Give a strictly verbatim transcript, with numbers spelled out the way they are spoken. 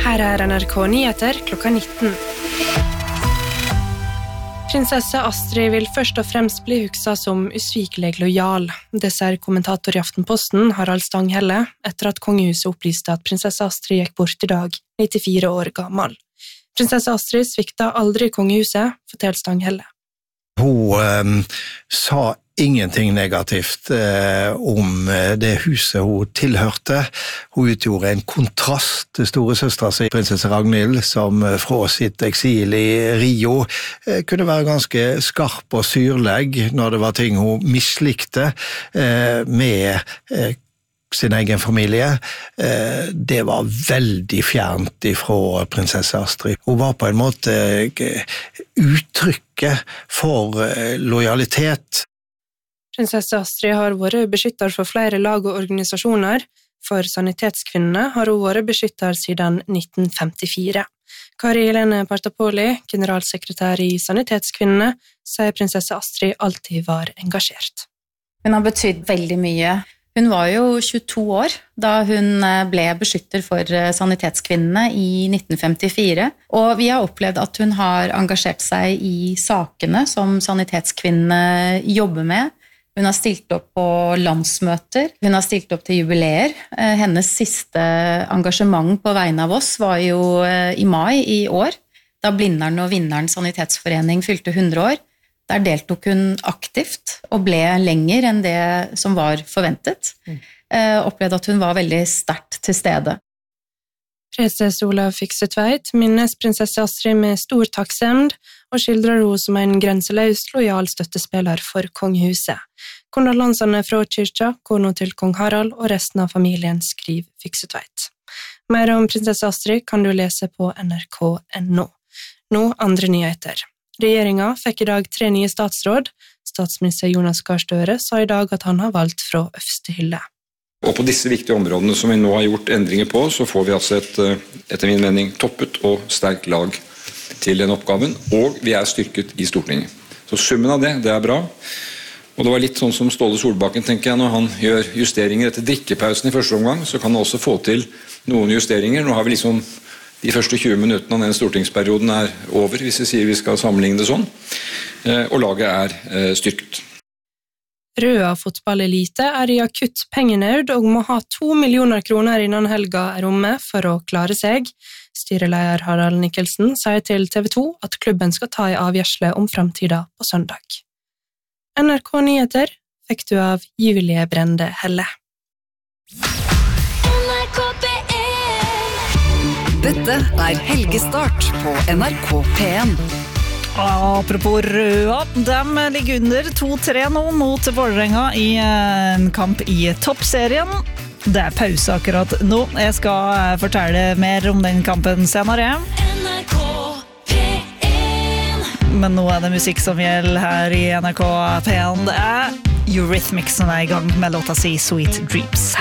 Her er N R K Nyheter klokka nitten. Prinsesse Astrid vil først og fremst bli hukset som usvikelig lojal. Det sier kommentator i Aftenposten, Harald Stanghelle, etter at kongehuset opplyste at prinsesse Astrid gikk bort i dag, nittifire år gammel. Prinsesse Astrid svikta aldri kongehuset, forteller Stanghelle. Hun eh, sa ingenting negativt eh, om det huset hun tilhørte. Hun utgjorde en kontrast til store søstre sin, prinsesse Ragnhild, som fra sitt eksil i Rio eh, kunne være ganske skarp og syrlegg når det var ting hun mislikte eh, med eh, sin egen familie. Eh, det var veldig fjernt ifra prinsesse Astrid. Hun var på en måte eh, uttrykket for eh, lojalitet. Prinsesse Astrid har vært beskytter for flere lag og organisasjoner. For sanitetskvinnene har hun vært beskytter siden nitten femtifire. Kari Helene Partapoli, generalsekretær i Sanitetskvinnene, sier prinsesse Astrid alltid var engasjert. Hun har betydd veldig mye. Hun var jo tjueto år da hun ble beskytter for Sanitetskvinnene i nitten femtifire, og vi har opplevd at hun har engasjert seg i sakene som Sanitetskvinnene jobber med. Hun har stilt opp på landsmøter, hun har stilt opp til jubileer. Hennes siste engasjement på vegne av oss var jo i mai i år, da Blindern og Vinneren Sanitetsforening fylte hundre år. Der deltok hun aktivt og ble lenger enn det som var forventet. Mm. Opplevde at hun var veldig sterkt til stede. Preses Olav Fikse-Tveit minnes prinsesse Astrid med stor takksemd og skildrer henne som en grenseløs lojal støttespiller for kongehuset. Kondolansene fra kyrkja, kona til kong Harald og resten av familien, skriver Fikse-Tveit. Mer om prinsesse Astrid kan du lese på N R K punktum N O. Nå andre nyheter. Regjeringen fikk i dag tre nye statsråd. Statsminister Jonas Gahr Støre sa i dag at han har valgt fra øverste hylle. Og på disse viktige områdene som vi nå har gjort endringer på, så får vi altså et, etter min mening, toppet og sterkt lag til den oppgaven, og vi er styrket i Stortinget. Så summen av det, det er bra. Og det var litt sånn som Ståle Solbakken, tenker jeg, når han gjør justeringer etter drikkepausen i første omgang, så kan han også få til noen justeringer. Nå har vi liksom de første tjue minuttene av den stortingsperioden er over, hvis vi sier vi skal sammenligne det sånn, og laget er styrket. Røa fotballelite er i akutt pengenød og må ha to millioner kroner innan helga er omme for å klare seg. Styreleder Harald Nikkelsen sier til T V to at klubben skal ta i avgjørsle om fremtiden på søndag. N R K Nyheter fikk du av Julie Brende Helle. Dette er Helgestart på N R K P en. Apropos Røa, de ligger under to tre nå mot Vålerenga i en kamp i toppserien. Det er pause akkurat nå. Jeg skal fortelle mer om den kampen senere. N R K P en. Men nå er det musikk som gjelder her i N R K P en. Det er Eurythmics som er i gang med låta si Sweet Dreams.